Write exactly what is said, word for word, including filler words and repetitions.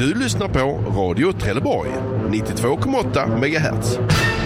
Du lyssnar på Radio Trelleborg, nittiotvå komma åtta megahertz.